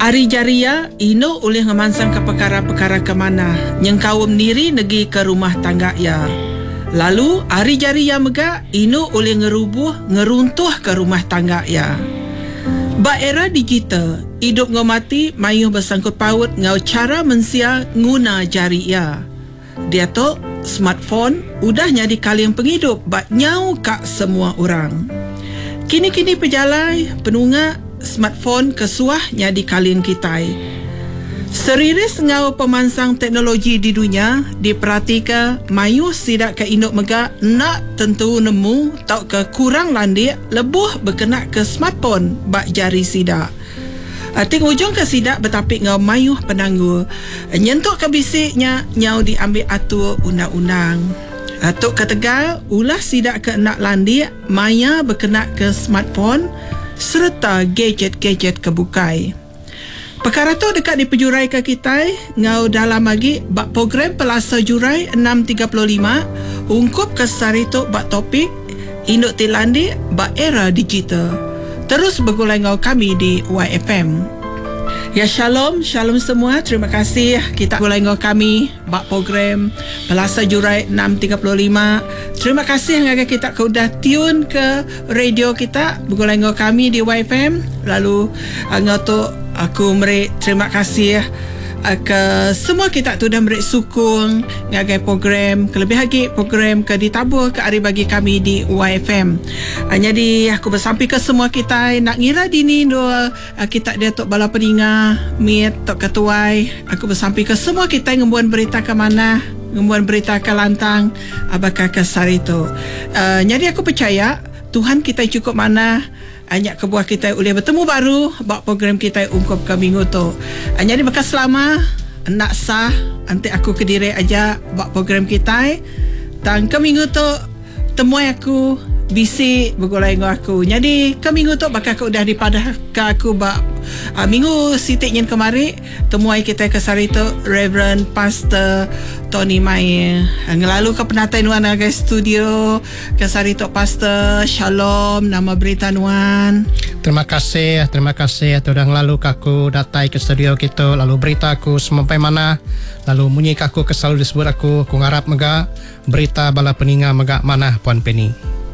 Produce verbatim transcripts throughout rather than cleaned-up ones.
Ari jaria ino oleh ngemansang ke perkara-perkara ke mana yang kawum niri negi ke rumah tangga ya. Lalu ari jaria mega ino oleh ngerubuh ngeruntuh ke rumah tangga ya. Ba era digital hidup ngomati mayuh bersangkut paut ngau cara mensia nguna jari ya. Dia tu smartphone udah jadi kalian penghidup bak nyau kak semua orang. Kini-kini pejalai penunga smartphone kesuah jadi kalian kita. Seriris ngau pemansang teknologi di dunia diperhatikan mayu sidak ke induk mega nak tentu nemu tau ke kurang landik lebuh berkenak ke smartphone bak jari sidak. Ting ujung ke sidak betapik ngau mayuh penanggu nyentuk ke bisiknya nyau diambil atur undang-undang. Atuk ketegal ulah sidak ke nak landik maya berkenak ke smartphone serta gadget-gadget kebukai. Perkara tu dekat di pejurai ke kita ngau dalam lagi bak program Pelasa Jurai enam tiga lima ungkup ke sarito bak topik induk tilandi bak era digital. Terus bergulai ngau kami di Y F M. Ya shalom, shalom semua. Terima kasih kita gulai ngau kami bak program Pelasa Jurai enam tiga lima. Terima kasih ngaga kita ke udah tune ke radio kita bergulai ngau kami di Y F M. Lalu ngau tu aku beri terima kasih uh, ke semua kita tu dah beri sukung ngagai program kelebih lagi program ke ditabur ke hari bagi kami di Y F M. Uh, jadi aku bersampai ke semua kita nak ngira dini do uh, kita dia tok bala peninga mit tok ketuai. Aku bersampai ke semua kita ngembuan berita ke mana ngembuan berita ke lantang abakah ke sarito. Uh, jadi aku percaya Tuhan kita cukup mana banyak kebuah kita boleh bertemu baru bak program kita ungkup ke minggu tu. Jadi bekas selama nak sah nanti aku ke diri aja bak program kita. Dan ke minggu tu temui aku bisi bergulai dengan aku. Jadi ke minggu tu bakal aku udah dipadah ke aku bak uh, minggu sitiknya kemari temui kita ke sarito Reverend Pastor Tony Mai. Ngelalu ke penatai nuan agai studio ke sarito Pastor Shalom nama berita nuan. Terima kasih, terima kasih sudah ngelalu aku datai ke studio kita lalu berita aku semampai mana lalu munyi aku kesalalu disebut aku aku ngarap mega berita bala peninga mega mana Puan Penny.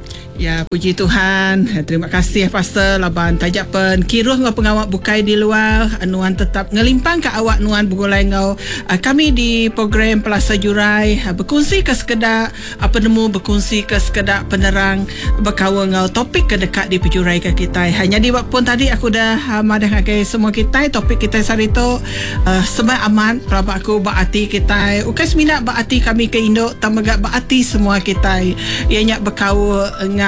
Ya, puji Tuhan. Terima kasih Pastor laban tajak pen kiruh ngau pengawak bukai di luar nuan tetap ngelimpang ke awak nuan bergulai ngau uh, kami di program Pelasa Jurai uh, berkongsi ke sekedar apa uh, nemu berkongsi ke sekedar penerang berkawa ngau topik ke dekat di pejurai ke kita. Hanya di waktu pun tadi aku dah uh, madah ngagai semua kita topik kita sarito uh, sebab aman prabak aku baati kita ukai seminat baati kami ke Indo tamaga baati semua kita ianya berkawa ngau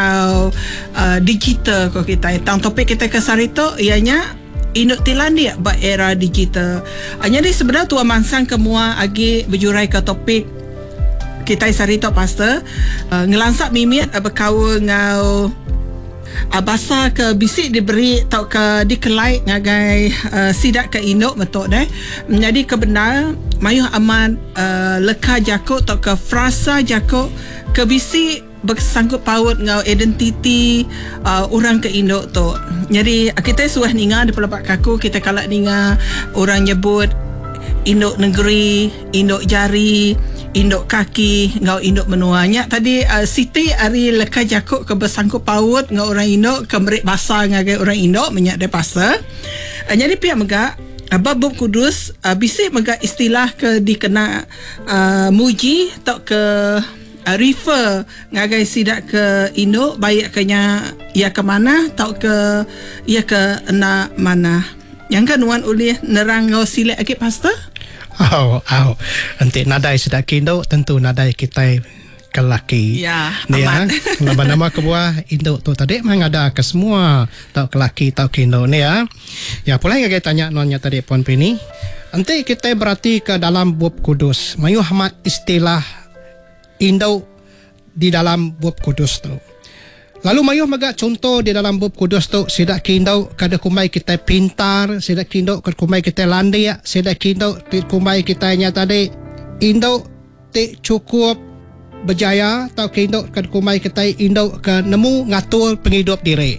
uh, digital ko kita. Tang topik kita ke sarito ianya induk tilandia ba era digital. Hanya di sebenarnya tua mansang kemua agi berjurai ke topik kita sarito Pastor uh, ngelansak mimit uh, berkawa ngau uh, basa ke bisik diberi tau ke dikelai ngagai uh, sidak ke induk betul deh. Jadi kebenar mayuh aman uh, leka jakuk tau ke frasa jakuk ke bisik bersangkut paut ngau identiti uh, orang ke induk tu. Jadi kita suah ninga di pelapak kaku kita kalak ninga orang nyebut induk negeri, induk jari, induk kaki, ngau induk menuanya. Tadi uh, Siti hari leka jakuk ke bersangkut paut ngau orang induk ke merik bahasa ngagai orang induk menyak de pasal. Uh, jadi pihak megak Bab Bab Kudus uh, bisik megak istilah ke dikena uh, muji tak ke Uh, refer ngagai sidak ke Indo baik kenya ia ke mana tau ke ia ke na mana yang kan nuan oleh nerang ngau silik akit Pastor. Oh, oh. Nanti nadai sidak ke Indo tentu nadai kita kelaki. Ya, amat. Nama-nama kebuah Indo tu tadi memang ada ke semua tau kelaki tau ke Indo ni ya. Ya, pula yang kita tanya nonnya tadi Puan Penny. Nanti kita berarti ke dalam Bab Kudus. Mayu hamat istilah Indo di dalam Bab Kudus tu. Lalu mayuh magak contoh di dalam Bab Kudus tu sidak Indo kada kumai kita pintar, sidak Indo kada kumai kita landia, sidak Indo ti kumai kita nya tadi Indo ti cukup berjaya atau Indo kada kumai kita Indo ke nemu ngatur penghidup diri.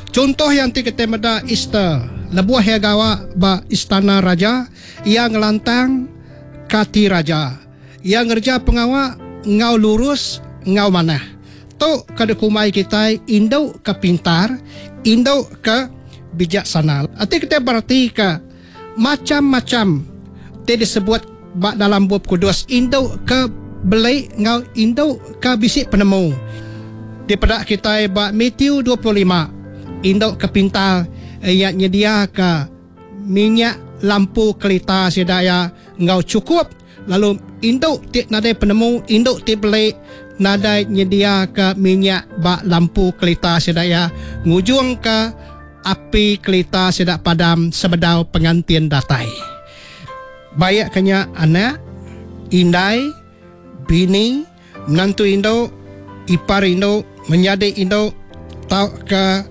Contoh yang ti kita meda Easter, lebuah ya gawa ba istana raja, yang lantang kati raja, yang ngerja pengawa ngau lurus ngau manah. Tu kada kumai kita indau ke pintar, indau ke bijaksana. Arti kita berarti ke macam-macam ti disebut ba dalam buku kudus, indau ke belai ngau indau ke bisik penemu. Daripada kita ba Matthew dua puluh lima, indau ke pintar yang nyedia ke minyak lampu kelita sedaya ngau cukup. Lalu induk ti nadai penemu, induk ti belai nadai nyedia ke minyak bak lampu kelita sedaya ngujung ke api kelita sedak padam sebedau pengantin datai. Bayak kenya anak, indai, bini, menantu induk, ipar induk, menjadi induk, tau ke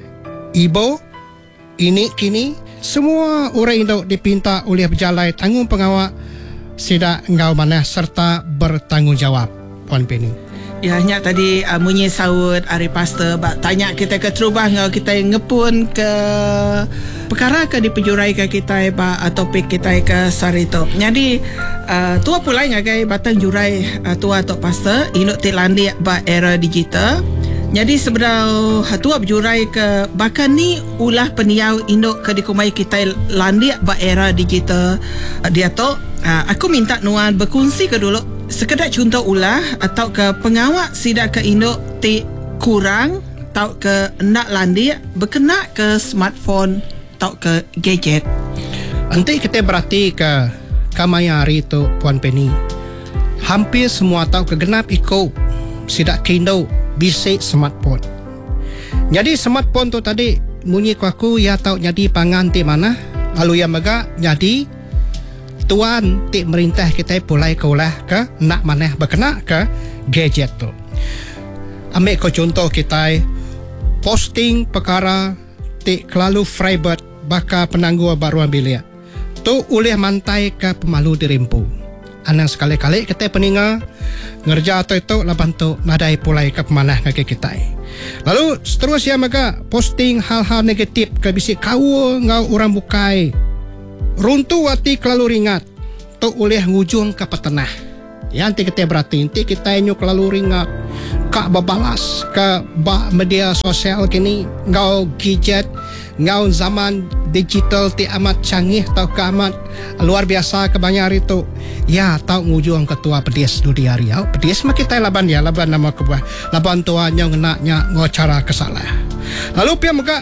ibu, ini kini, semua orang induk dipinta oleh berjalai tanggung pengawal sida ngau manah serta bertanggungjawab. Puan Penny. Ya, hanya tadi uh, munyi saud ari pastor bak tanya kita ke terubah ngau kita ngepun ke perkara ke dipenjurai ke kita ba topik kita ke sarito. Jadi uh, tua pulai ngagai batang jurai uh, tua tok pastor inuk ti landi ba era digital. Jadi sebenarnya hatua berjurai ke bahkan ni ulah peniau induk ke dikumai kita landi ba era digital uh, dia tu uh, aku minta Nuan berkongsi ke dulu sekedar contoh ulah atau ke pengawak sidak ke induk ti kurang atau ke nak landi berkena ke smartphone atau ke gadget. Nanti kita berarti ke kamayari tu Puan Penny. Hampir semua tahu kegenap ikut sidak kindo bisik smartphone. Jadi smartphone tu tadi munyi ku aku ya tahu jadi pangan ti mana lalu yang mega jadi tuan ti merintah kita pulai ke ulah ke nak maneh berkena ke gadget tu. Ambil ko contoh kita posting perkara ti kelalu freebird baka penangguh baruan bilik tu oleh mantai ke pemalu dirimpu. Anang sekali-kali kita peninga ngerja atau itu laban tu nadai pulai ke pemanah ke kita. Lalu seterusnya maka posting hal-hal negatif ke bisik kau ngau orang bukai. Runtuh hati kelalu ringat tu oleh ngujung ke petenah. Yang kita berarti nanti kita nyuk kelalu ringat kak babalas ke ba media sosial kini ngau gadget ngau zaman digital ti amat canggih tau ke amat luar biasa ke banyak hari tu ya tau ngujung ketua pedis dudi hari ya pedis mah kita laban ya laban nama kebuah laban tua nyong naknya ngocara kesalah lalu pia maka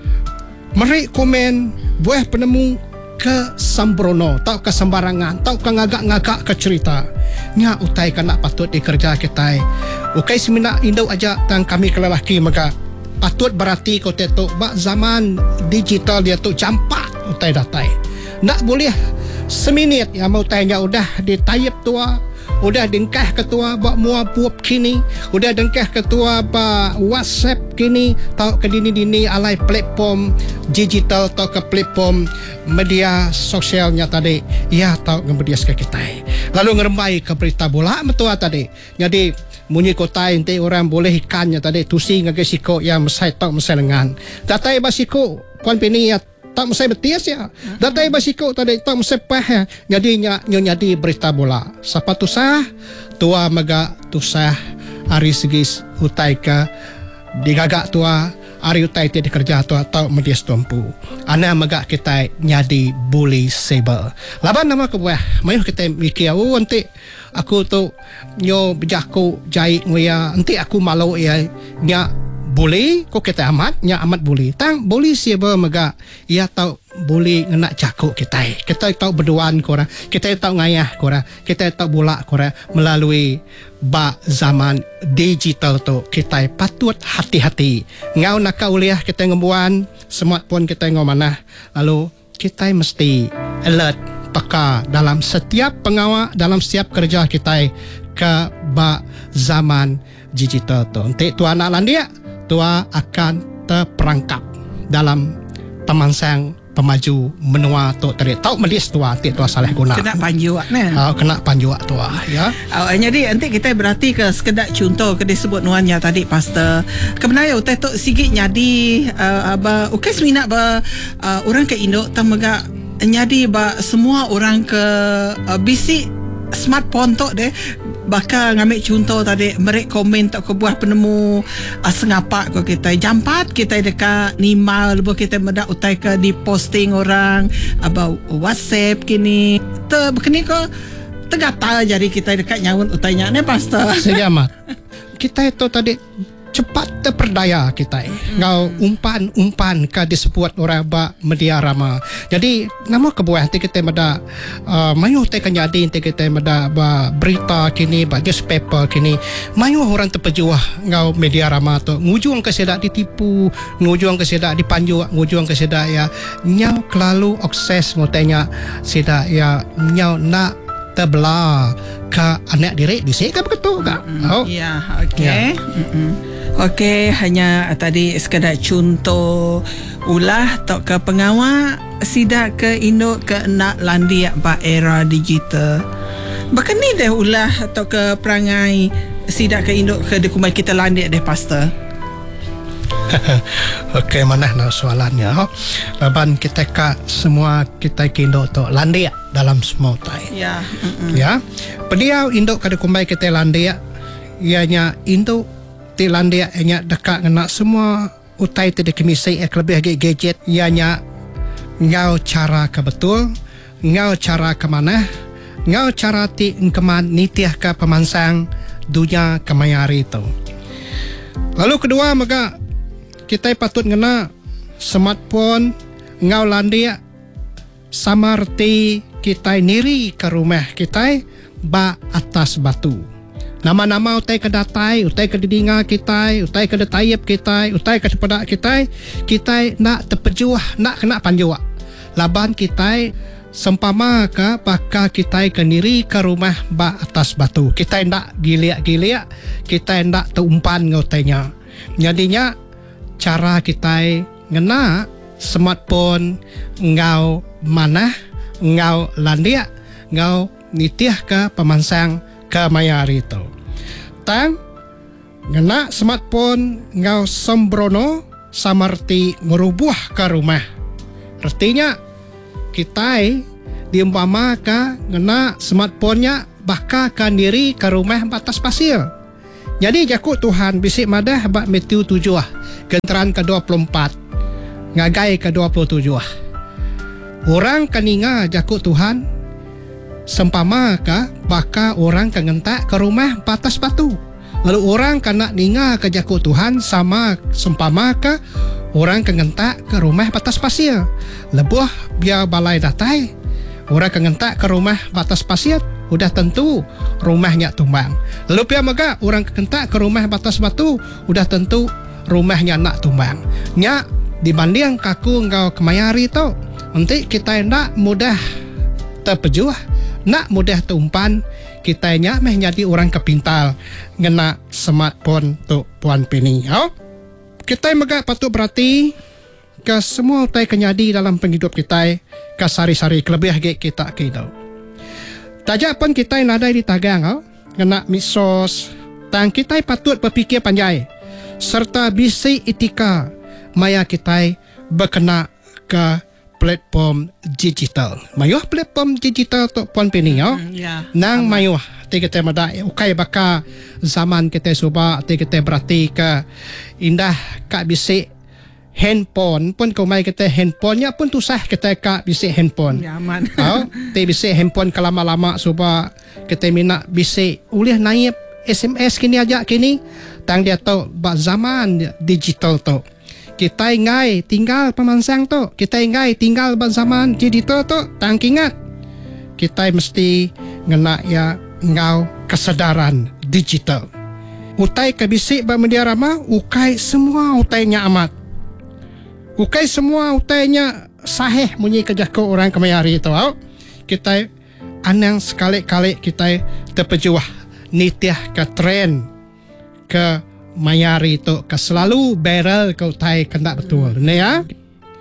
meri komen buah penemu ke sembrono tau ke sembarangan tau ke ngagak-ngagak ke cerita nya utai kana patut dikerja kita ukai semina indau aja tang kami kelelaki maka patut berarti kau tetok bak zaman digital dia tu campak utai datai nak boleh seminit yang mau tanya udah ditayap tua udah dengkah ketua bak mua buap kini udah dengkah ketua bak WhatsApp kini tau ke dini-dini alai platform digital tau ke platform media sosialnya tadi ya tau ngemedias ke kita lalu ngerembai ke berita bola metua tadi jadi munyi kota inti orang boleh ikannya tadi tusi ngage siko yang mesai tau mesai lengan datai basiko Puan Penny ya tak mesai betias ya datai basiko tadi tak mesai pah ya jadinya nyonyadi berita bola siapa tusah tua mega tusah hari segis hutai ke digagak tua hari utai ti dikerja tua atau medias tumpu ana mega kita nyadi bully saber laban nama kebuah mayu kita mikir oh nanti aku tu nyo bejaku jai ngoya nanti aku malu ya nya boleh ko kita amat nya amat boleh tang boleh siapa mega ia tahu boleh nak jakuk kita kita tahu berduaan kora kita tahu ngayah kora kita tahu bola kora melalui ba zaman digital tu kita patut hati-hati ngau nak uliah kita ngembuan smartphone kita ngau mana lalu kita mesti alert peka dalam setiap pengawal dalam setiap kerja kita ke ba zaman digital tu nanti tuan anak landia tua akan terperangkap dalam pemansang pemaju menua tu tadi tau melis tua ti tua salah guna Kena panju nah. uh, kena panju tua ya. Oh, jadi nanti kita berarti ke sekedar contoh ke disebut nuannya tadi pastor. Kebenaran utai tu sikit nyadi uh, ba ukai semina ba uh, orang ke Indo tamaga nyadi ba semua orang ke uh, bisik smartphone tu deh bakal ngambil contoh tadi mereka komen tak ke buah penemu uh, sengapak ko kita jampat kita dekat nima lepas kita medak utai ke di posting orang about WhatsApp kini te begini ko tegata jadi kita dekat nyawun utainya ni pastor sejamat kita itu tadi cepat terperdaya kita mm. ngau umpan-umpan ka disebut orang ba media rama. Jadi nama kebuah nanti kita mada uh, mayu te kanyadi nanti kita mada ba berita kini ba newspaper kini mayu orang terpejuah ngau media rama tu ngujung ke sedak ditipu, ngujung ke sedak dipanju, ngujung ke sedak ya nyau kelalu akses ngotenya sedak ya nyau nak terbelah ke anak diri bisik ke begitu tak? Oh. Ya, okey. Ya. Okey, hanya tadi sekadar contoh ulah tok ke pengawal sidak ke Indo ke nak landi ba era digital. Bahkan ni dah ulah tok ke perangai sidak ke Indo ke dekumai kita landi deh pastor. Okey, mana nak soalannya? Laban kita ka semua kita ke Indo tok landi dalam semua utai. Ya. Mm-mm. Ya. Pediau Indo kada kumai kita landi ianya Indo ti landi ianya dekat ngena semua utai ti dekemisi ek lebih lagi gadget ianya ngau cara ke betul, ngau cara ke mana, ngau cara ti engkeman nitiah ke pemansang dunia kemayari itu. Lalu kedua maka kita patut ngena smartphone ngau landi samarti kita niri ke rumah kita ba atas batu. Nama-nama utai ke datai, utai ke didinga kita, utai ke detayep kita, utai ke sepadak kita, kita nak terpejuah, nak kena panjua. Laban kita sempama ke bakal kita ke niri ke rumah ba atas batu. Kita nak giliak-giliak, kita nak terumpan ngotainya. Jadinya cara kita ngena smartphone ngau mana, ngau landia, ngau nitiah ke pemansang ke mayari itu. Tang ngena smartphone ngau sembrono samarti ngerubuh ke rumah. Artinya kita diumpama ke ngena smartphone-nya bakal ke diri ke rumah batas pasir. Jadi jakut Tuhan bisik madah bak Matthew tujuh genteran ke dua puluh empat ngagai ke dua puluh tujuh. Orang kaninga jakut Tuhan sempama ka baka orang kengentak ke rumah batas batu. Lalu orang kena ninga ke jakut Tuhan sama sempama ka orang kengentak ke rumah batas pasir. Lebuh biar balai datai orang kengentak ke rumah batas pasir udah tentu rumahnya tumbang. Lalu biar mega orang kengentak ke rumah batas batu udah tentu rumahnya nak tumbang. Nya dibanding kaku engkau kemayari tu nanti kita nak mudah terpejuah, nak mudah tumpan, kita nya meh jadi orang kepintal ngena smartphone tu puan pini. Oh? Kita mega patut berarti ke semua utai kenyadi dalam penghidup kita ke sari-sari kelebih ge kita kita. Tajak pun kita nadai di tagang oh? Ngena misos tang kita patut berfikir panjai serta bisi etika maya kita berkena ke platform digital. Mayuh platform digital tu puan pini yo. Mm, yeah. Nang mayuh ti kita mada ukai baka zaman kita suba ti kita berarti ke indah kak bisik handphone pun kau mai kita handphone nya pun tusah kita kak bisik handphone. Nyaman. Oh, ti bisik handphone kelama-lama suba kita minat bisik ulih naib S M S kini aja kini tang dia tu bak zaman digital tu. Kita ingai tinggal pemansang tu, kita ingai tinggal zaman digital tu, tang ingat kita mesti ngena ya ngau kesedaran digital. Utai kebisik ba media rama, ukai semua utainya amat. Ukai semua utainya sahih munyi kejako orang kemayari itu. Oh. Kita anang sekali-kali kita terpejuah nitiah ke trend ke mayari itu ke selalu barrel kau tai kena betul. Ni ya.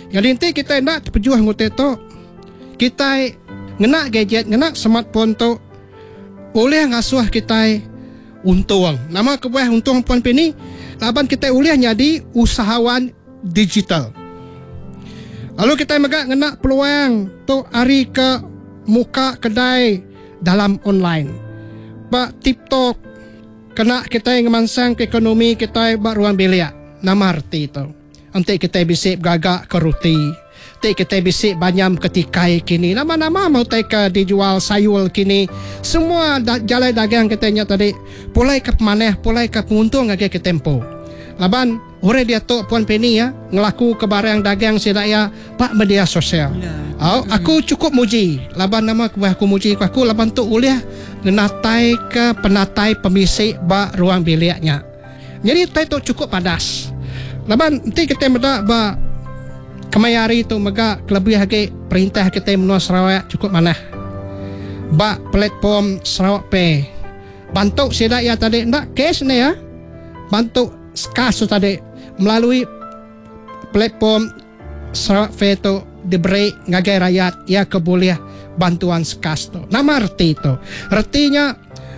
Jadi nanti kita nak terpejuah ngote tu. Kita ngena gadget, ngena smartphone tu oleh ngasuh kita untung. Nama kebuah untung puan pini. Laban kita boleh jadi usahawan digital. Lalu kita juga ngena peluang tu hari ke muka kedai dalam online. Pak TikTok kena kita yang ngemansang ke ekonomi kita buat ruang bilik. Nama arti itu. Nanti kita bisa gagak ke roti. Nanti kita bisa banyak ketikai kini. Nama-nama mau kita dijual sayur kini. Semua da- jalan dagang katanya tadi. Pulai ke pemanah, pulai ke penguntung agak ke tempo. Laban, orang dia tu puan Penny ya. Ngelaku ke barang dagang sedaya pak media sosial. Oh, aku cukup muji. Laban nama aku, aku muji aku. Laban tu uliah ngenatai ke penatai pemisik bak ruang biliknya. Jadi tai tu cukup padas. Laban nanti kita meda ba kemayari tu mega kelebih lagi perintah kita menua Sarawak cukup mana. Ba platform Sarawak Pay. Bantu sedaya tadi ndak cash ni ya. Bantu skas tadi melalui platform Sarawak Pay tu diberi ngagai rakyat ya keboleh bantuan skas tu. Nama arti tu. Artinya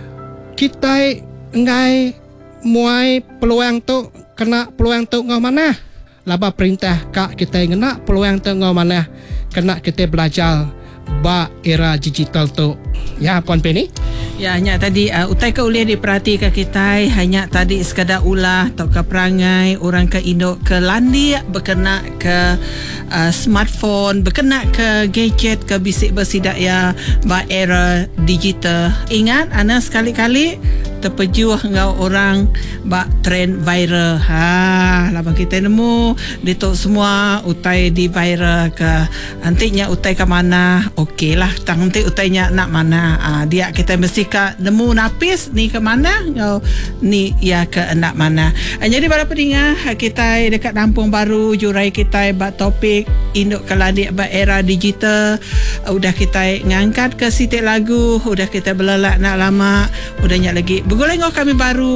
kita ngai muai peluang tu kena peluang tu ngau mana. Laba perintah kak kita ngena peluang tu ngau mana. Kena kita belajar ba era digital tu. Ya puan Penny. Ya, hanya tadi uh, utai ke boleh diperhatikan kita hanya tadi sekadar ulah atau ke perangai orang ke induk ke landi berkena ke uh, smartphone, berkena ke gadget, ke bisik bersidak ya ba era digital. Ingat ana sekali-kali terpejuh ngau orang ba trend viral. Ha, lama kita nemu ditok semua utai di viral ke nantinya utai ke mana. Okeylah, tang nanti utainya nak mana. Ah, dia kita mesti ka nemu napis ni ke mana ngau ni ya ke nak mana. Ah, jadi para pendengar kita dekat Lampung Baru jurai kita ba topik induk keladi ba era digital. Ah, udah kita ngangkat ke sitik lagu, udah kita belalak nak lama, udahnya lagi bergoleng kami baru